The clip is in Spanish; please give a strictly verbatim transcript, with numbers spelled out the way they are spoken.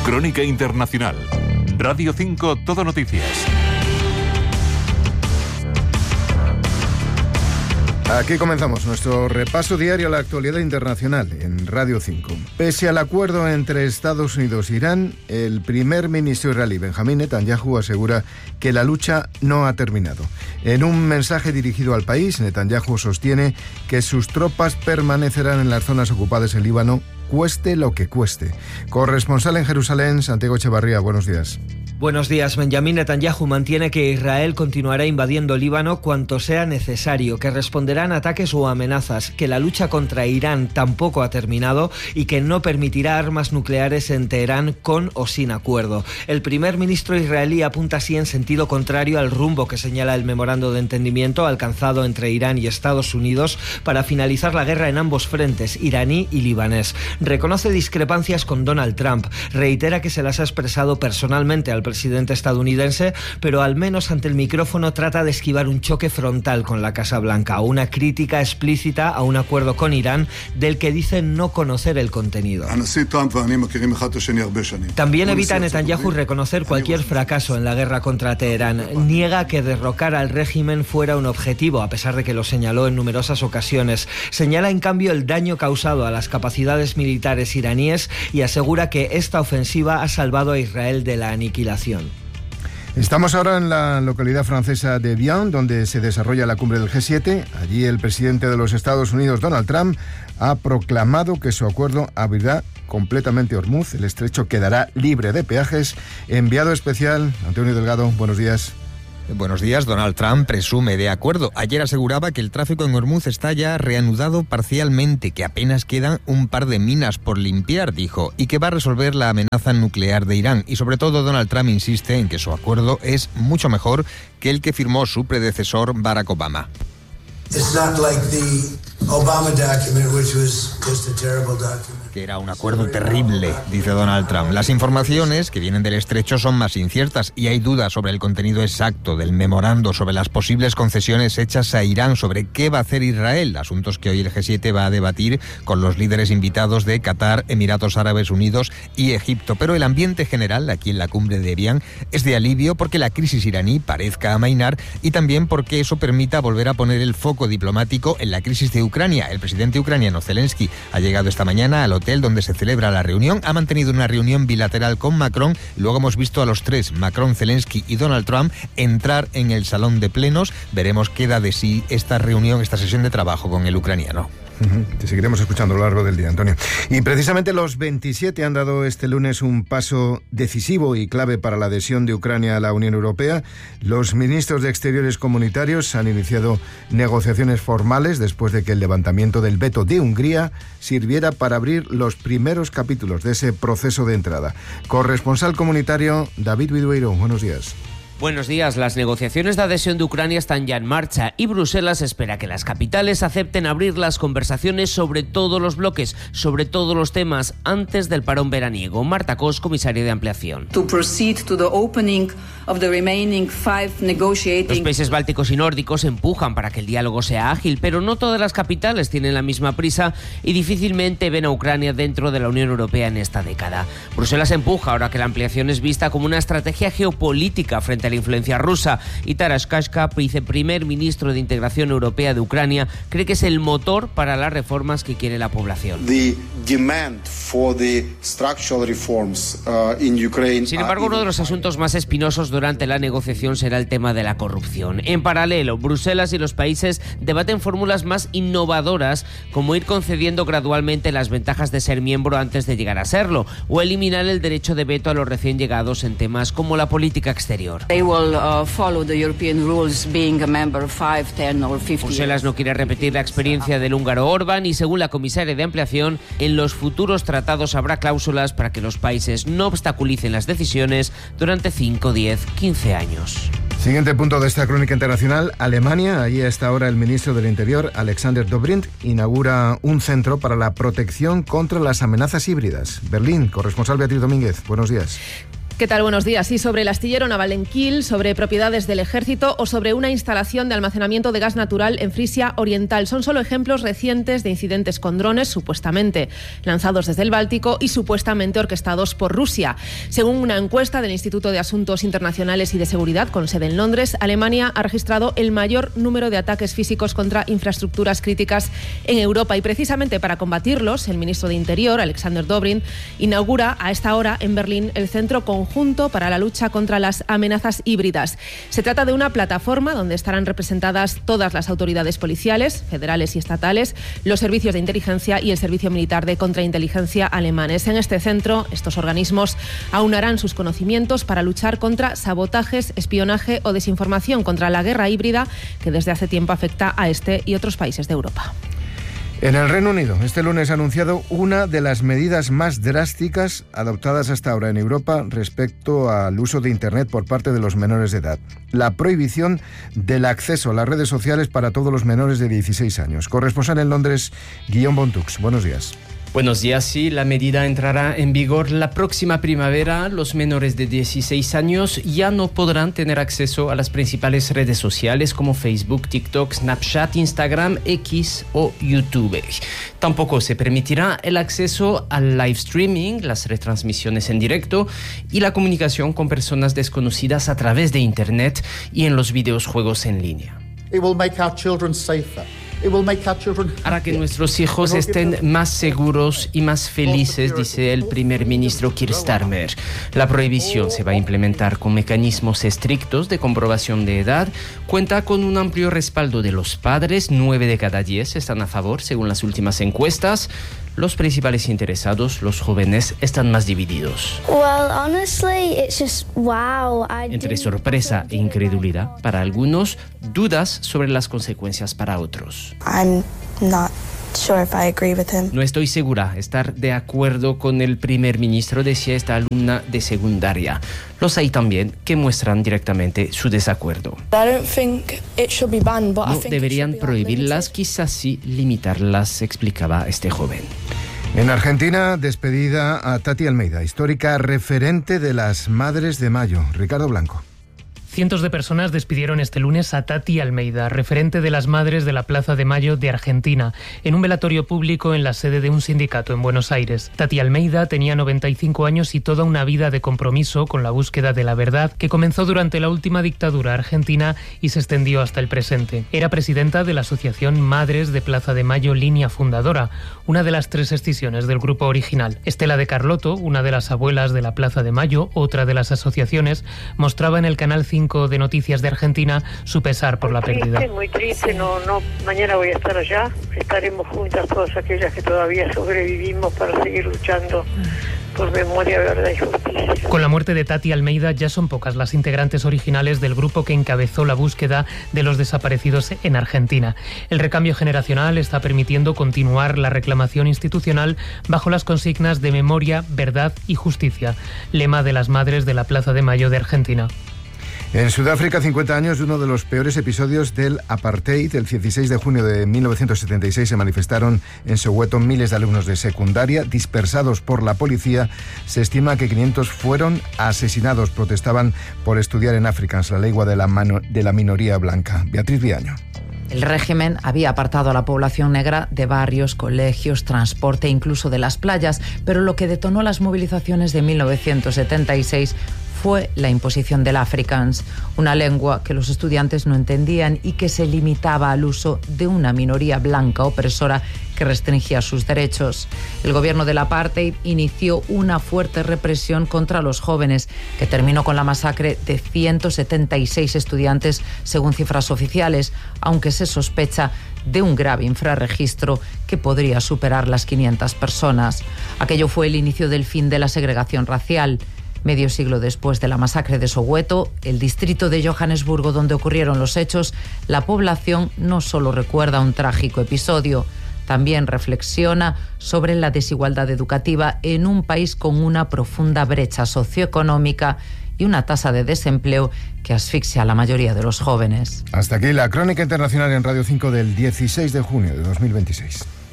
Crónica Internacional. Radio cinco Todo Noticias. Aquí comenzamos nuestro repaso diario a la actualidad internacional en Radio cinco. Pese al acuerdo entre Estados Unidos e Irán, el primer ministro israelí Benjamín Netanyahu asegura que la lucha no ha terminado. En un mensaje dirigido al país, Netanyahu sostiene que sus tropas permanecerán en las zonas ocupadas en Líbano, cueste lo que cueste. Corresponsal en Jerusalén, Santiago Echevarría, buenos días. Buenos días. Benjamín Netanyahu mantiene que Israel continuará invadiendo Líbano cuanto sea necesario, que responderán ataques o amenazas, que la lucha contra Irán tampoco ha terminado y que no permitirá armas nucleares en Teherán con o sin acuerdo. El primer ministro israelí apunta así en sentido contrario al rumbo que señala el memorando de entendimiento alcanzado entre Irán y Estados Unidos para finalizar la guerra en ambos frentes, iraní y libanés. Reconoce discrepancias con Donald Trump, reitera que se las ha expresado personalmente al presidente estadounidense, pero al menos ante el micrófono trata de esquivar un choque frontal con la Casa Blanca, una crítica explícita a un acuerdo con Irán del que dice no conocer el contenido. También evita Netanyahu reconocer cualquier fracaso en la guerra contra Teherán. Niega que derrocar al régimen fuera un objetivo, a pesar de que lo señaló en numerosas ocasiones. Señala en cambio el daño causado a las capacidades militares iraníes y asegura que esta ofensiva ha salvado a Israel de la aniquilación. Estamos ahora en la localidad francesa de Evian, donde se desarrolla la cumbre del G siete. Allí el presidente de los Estados Unidos, Donald Trump, ha proclamado que su acuerdo abrirá completamente Hormuz. El estrecho quedará libre de peajes. Enviado especial, Antonio Delgado, buenos días. Buenos días. Donald Trump presume de acuerdo. Ayer aseguraba que el tráfico en Hormuz está ya reanudado parcialmente, que apenas quedan un par de minas por limpiar, dijo, y que va a resolver la amenaza nuclear de Irán. Y sobre todo Donald Trump insiste en que su acuerdo es mucho mejor que el que firmó su predecesor Barack Obama. It's not like the Obama document, which was just a terrible document. Que era un acuerdo terrible, dice Donald Trump. Las informaciones que vienen del estrecho son más inciertas y hay dudas sobre el contenido exacto del memorando, sobre las posibles concesiones hechas a Irán, sobre qué va a hacer Israel, asuntos que hoy el G siete va a debatir con los líderes invitados de Qatar, Emiratos Árabes Unidos y Egipto. Pero el ambiente general aquí en la cumbre de Evian es de alivio porque la crisis iraní parezca amainar y también porque eso permita volver a poner el foco diplomático en la crisis de Ucrania. El presidente ucraniano Zelensky ha llegado esta mañana al hotel donde se celebra la reunión, ha mantenido una reunión bilateral con Macron, luego hemos visto a los tres, Macron, Zelensky y Donald Trump, entrar en el salón de plenos. Veremos qué da de sí esta reunión, esta sesión de trabajo con el ucraniano. Te seguiremos escuchando a lo largo del día, Antonio. Y precisamente los veintisiete han dado este lunes un paso decisivo y clave para la adhesión de Ucrania a la Unión Europea. Los ministros de Exteriores comunitarios han iniciado negociaciones formales después de que el levantamiento del veto de Hungría sirviera para abrir los primeros capítulos de ese proceso de entrada. Corresponsal comunitario David Vidueiro, buenos días. Buenos días. Las negociaciones de adhesión de Ucrania están ya en marcha y Bruselas espera que las capitales acepten abrir las conversaciones sobre todos los bloques, sobre todos los temas, antes del parón veraniego. Marta Cos, comisaria de ampliación. To proceed to the opening of the remaining five negotiating... Los países bálticos y nórdicos empujan para que el diálogo sea ágil, pero no todas las capitales tienen la misma prisa y difícilmente ven a Ucrania dentro de la Unión Europea en esta década. Bruselas empuja ahora que la ampliación es vista como una estrategia geopolítica frente a la influencia rusa, y Taras Kashka, viceprimer ministro de Integración Europea de Ucrania, cree que es el motor para las reformas que quiere la población. The demand for the structural reforms, uh, in Ukraine. Sin embargo, uno de los asuntos más espinosos durante la negociación será el tema de la corrupción. En paralelo, Bruselas y los países debaten fórmulas más innovadoras, como ir concediendo gradualmente las ventajas de ser miembro antes de llegar a serlo, o eliminar el derecho de veto a los recién llegados en temas como la política exterior. They will uh, follow the European rules, being a member five, ten or fifty. Bruselas no quiere repetir la experiencia del húngaro Orbán y, según la comisaria de ampliación, en los futuros tratados habrá cláusulas para que los países no obstaculicen las decisiones durante cinco, diez, quince años. Siguiente punto de esta crónica internacional, Alemania. Allí está ahora el ministro del Interior, Alexander Dobrindt, inaugura un centro para la protección contra las amenazas híbridas. Berlín, corresponsal Beatriz Domínguez, buenos días. ¿Qué tal? Buenos días. Sí, sobre el astillero naval en Kiel, sobre propiedades del ejército o sobre una instalación de almacenamiento de gas natural en Frisia Oriental. Son solo ejemplos recientes de incidentes con drones supuestamente lanzados desde el Báltico y supuestamente orquestados por Rusia. Según una encuesta del Instituto de Asuntos Internacionales y de Seguridad, con sede en Londres, Alemania ha registrado el mayor número de ataques físicos contra infraestructuras críticas en Europa. Y precisamente para combatirlos, el ministro de Interior, Alexander Dobrindt, inaugura a esta hora en Berlín el Centro Conjunto para la lucha contra las amenazas híbridas. Se trata de una plataforma donde estarán representadas todas las autoridades policiales, federales y estatales, los servicios de inteligencia y el servicio militar de contrainteligencia alemanes. En este centro, estos organismos aunarán sus conocimientos para luchar contra sabotajes, espionaje o desinformación, contra la guerra híbrida que desde hace tiempo afecta a este y otros países de Europa. En el Reino Unido, este lunes ha anunciado una de las medidas más drásticas adoptadas hasta ahora en Europa respecto al uso de Internet por parte de los menores de edad. La prohibición del acceso a las redes sociales para todos los menores de dieciséis años. Corresponsal en Londres, Guillaume Bontux. Buenos días. Buenos días, sí, la medida entrará en vigor la próxima primavera. Los menores de dieciséis años ya no podrán tener acceso a las principales redes sociales como Facebook, TikTok, Snapchat, Instagram, X o YouTube. Tampoco se permitirá el acceso al live streaming, las retransmisiones en directo y la comunicación con personas desconocidas a través de Internet y en los videojuegos en línea. It will make our children safer. Hará que nuestros hijos estén más seguros y más felices, dice el primer ministro Keir Starmer. La prohibición se va a implementar con mecanismos estrictos de comprobación de edad. Cuenta con un amplio respaldo de los padres. Nueve de cada diez están a favor, según las últimas encuestas. Los principales interesados, los jóvenes, están más divididos. Well, honestly, it's just wow. Entre sorpresa e incredulidad para algunos, dudas sobre las consecuencias para otros. I'm not sure if I agree with him. No estoy segura estar de acuerdo con el primer ministro, decía esta alumna de secundaria. Los hay también que muestran directamente su desacuerdo. I don't think it should be banned, but I No think deberían it should be prohibirlas, quizás sí limitarlas, explicaba este joven. En Argentina, despedida a Tati Almeida, histórica referente de las Madres de Mayo. Ricardo Blanco. Cientos de personas despidieron este lunes a Tati Almeida, referente de las Madres de la Plaza de Mayo de Argentina, en un velatorio público en la sede de un sindicato en Buenos Aires. Tati Almeida tenía noventa y cinco años y toda una vida de compromiso con la búsqueda de la verdad que comenzó durante la última dictadura argentina y se extendió hasta el presente. Era presidenta de la asociación Madres de Plaza de Mayo Línea Fundadora, una de las tres escisiones del grupo original. Estela de Carlotto, una de las abuelas de la Plaza de Mayo, otra de las asociaciones, mostraba en el Canal cinco de Noticias de Argentina su pesar por la pérdida. Triste, muy triste, no, no, mañana voy a estar allá, estaremos juntas todas aquellas que todavía sobrevivimos para seguir luchando por memoria, verdad y justicia. Con la muerte de Tati Almeida ya son pocas las integrantes originales del grupo que encabezó la búsqueda de los desaparecidos en Argentina. El recambio generacional está permitiendo continuar la reclamación institucional bajo las consignas de memoria, verdad y justicia, lema de las Madres de la Plaza de Mayo de Argentina. En Sudáfrica, cincuenta años de uno de los peores episodios del apartheid. El dieciséis de junio de mil novecientos setenta y seis se manifestaron en Soweto miles de alumnos de secundaria dispersados por la policía. Se estima que quinientos fueron asesinados. Protestaban por estudiar en Afrikaans, la lengua de la, mano, de la minoría blanca. Beatriz Viaño. El régimen había apartado a la población negra de barrios, colegios, transporte e incluso de las playas, pero lo que detonó las movilizaciones de mil novecientos setenta y seis fue la imposición del Afrikaans, una lengua que los estudiantes no entendían y que se limitaba al uso de una minoría blanca opresora que restringía sus derechos. El gobierno del apartheid inició una fuerte represión contra los jóvenes, que terminó con la masacre de ciento setenta y seis estudiantes, según cifras oficiales, aunque se sospecha de un grave infrarregistro que podría superar las quinientas personas. Aquello fue el inicio del fin de la segregación racial. Medio siglo después de la masacre de Soweto, el distrito de Johannesburgo donde ocurrieron los hechos, la población no solo recuerda un trágico episodio, también reflexiona sobre la desigualdad educativa en un país con una profunda brecha socioeconómica y una tasa de desempleo que asfixia a la mayoría de los jóvenes. Hasta aquí la crónica internacional en Radio cinco del dieciséis de junio de dos mil veintiséis.